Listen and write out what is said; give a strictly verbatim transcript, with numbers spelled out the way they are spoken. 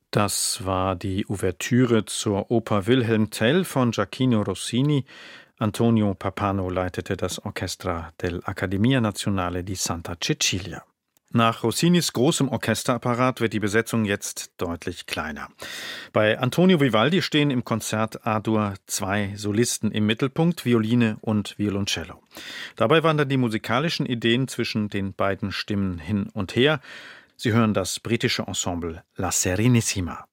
Das war die Ouvertüre zur Oper Wilhelm Tell von Gioachino Rossini. Antonio Pappano leitete das Orchestra dell'Accademia Nazionale di Santa Cecilia. Nach Rossinis großem Orchesterapparat wird die Besetzung jetzt deutlich kleiner. Bei Antonio Vivaldi stehen im Konzert A-Dur zwei Solisten im Mittelpunkt, Violine und Violoncello. Dabei wandern die musikalischen Ideen zwischen den beiden Stimmen hin und her. Sie hören das britische Ensemble La Serenissima.